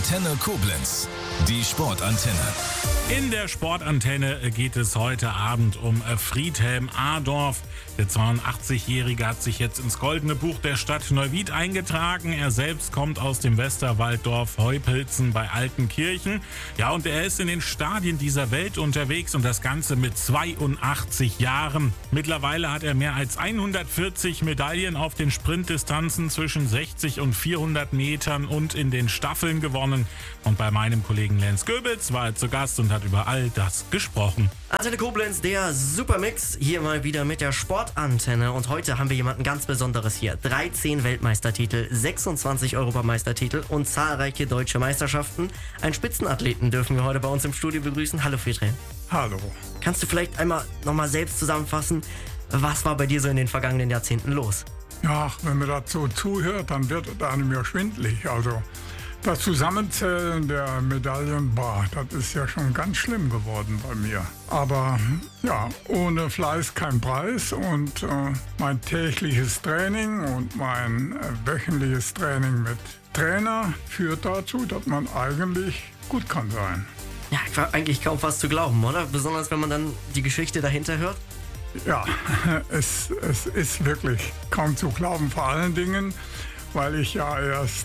Antenne Koblenz, die Sportantenne. In der Sportantenne geht es heute Abend um Friedhelm Adorf. Der 82-Jährige hat sich jetzt ins Goldene Buch der Stadt Neuwied eingetragen. Er selbst kommt aus dem Westerwalddorf Heupelzen bei Altenkirchen. Ja, und er ist in den Stadien dieser Welt unterwegs und das Ganze mit 82 Jahren. Mittlerweile hat er mehr als 140 Medaillen auf den Sprintdistanzen zwischen 60 und 400 Metern und in den Staffeln gewonnen. Und bei meinem Kollegen Lenz Goebels war er zu Gast und hat über all das gesprochen. Antenne Koblenz, der Supermix, hier mal wieder mit der Sportantenne. Und heute haben wir jemanden ganz Besonderes hier. 13 Weltmeistertitel, 26 Europameistertitel und zahlreiche deutsche Meisterschaften. Einen Spitzenathleten dürfen wir heute bei uns im Studio begrüßen. Hallo Friedhelm. Hallo. Kannst du vielleicht einmal nochmal selbst zusammenfassen, was war bei dir so in den vergangenen Jahrzehnten los? Ja, wenn man dazu zuhört, dann wird es einem ja schwindelig. Also das Zusammenzählen der Medaillen, das ist ja schon ganz schlimm geworden bei mir. Aber ja, ohne Fleiß kein Preis und mein tägliches Training und mein wöchentliches Training mit Trainer führt dazu, dass man eigentlich gut kann sein. Ja, eigentlich kaum fast zu glauben, oder? Besonders wenn man dann die Geschichte dahinter hört. Ja, es ist wirklich kaum zu glauben, vor allen Dingen, weil ich ja erst,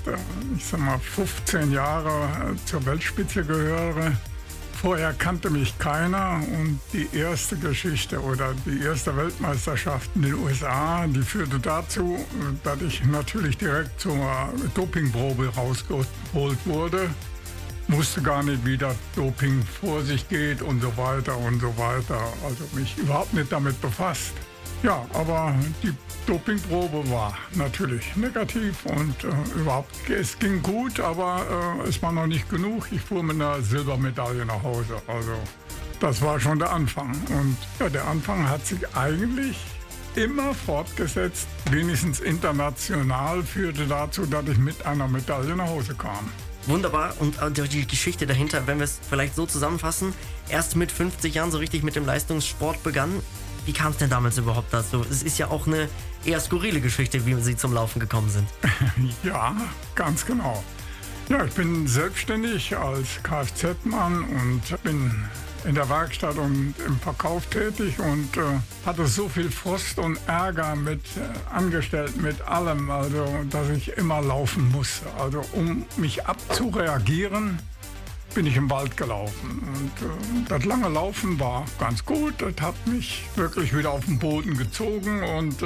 15 Jahre zur Weltspitze gehöre. Vorher kannte mich keiner und die erste Geschichte oder die erste Weltmeisterschaft in den USA, die führte dazu, dass ich natürlich direkt zur Dopingprobe rausgeholt wurde. Wusste gar nicht, wie das Doping vor sich geht und so weiter und so weiter. Also mich überhaupt nicht damit befasst. Ja, aber die Dopingprobe war natürlich negativ und es ging gut, aber es war noch nicht genug. Ich fuhr mit einer Silbermedaille nach Hause. Also das war schon der Anfang. Und ja, der Anfang hat sich eigentlich immer fortgesetzt, wenigstens international, führte dazu, dass ich mit einer Medaille nach Hause kam. Wunderbar. Und die Geschichte dahinter, wenn wir es vielleicht so zusammenfassen, erst mit 50 Jahren so richtig mit dem Leistungssport begann. Wie kam es denn damals überhaupt dazu? Es ist ja auch eine eher skurrile Geschichte, wie Sie zum Laufen gekommen sind. Ja, ganz genau. Ja, ich bin selbstständig als Kfz-Mann und bin in der Werkstatt und im Verkauf tätig und hatte so viel Frust und Ärger mit Angestellten, mit allem, also dass ich immer laufen musste. Also um mich abzureagieren, bin ich im Wald gelaufen. Und das lange Laufen war ganz gut. Das hat mich wirklich wieder auf den Boden gezogen und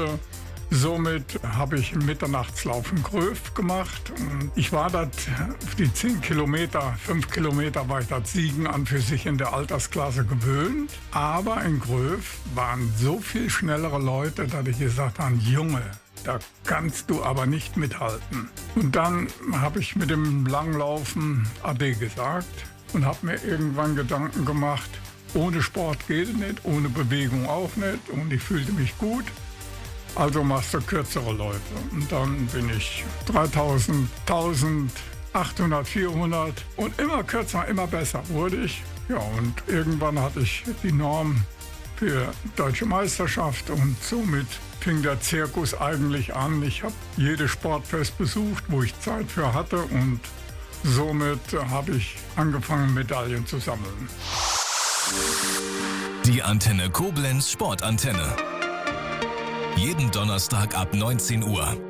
somit habe ich Mitternachtslaufen Gröf gemacht. Und ich war das, die 10 Kilometer, 5 Kilometer war ich das Siegen an für sich in der Altersklasse gewöhnt. Aber in Gröf waren so viel schnellere Leute, dass ich gesagt habe, Junge, da kannst du aber nicht mithalten. Und dann habe ich mit dem Langlaufen Ade gesagt und habe mir irgendwann Gedanken gemacht, ohne Sport geht es nicht, ohne Bewegung auch nicht und ich fühlte mich gut. Also machst du kürzere Leute. Und dann bin ich 3000, 1800, 400 und immer kürzer, immer besser wurde ich. Ja, und irgendwann hatte ich die Norm für Deutsche Meisterschaft und somit fing der Zirkus eigentlich an. Ich habe jedes Sportfest besucht, wo ich Zeit für hatte und somit habe ich angefangen, Medaillen zu sammeln. Die Antenne Koblenz Sportantenne. Jeden Donnerstag ab 19 Uhr.